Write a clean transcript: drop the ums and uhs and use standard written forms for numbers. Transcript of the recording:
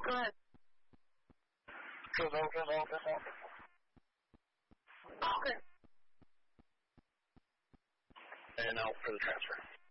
Go ahead. Good on. Okay. And now for the transfer.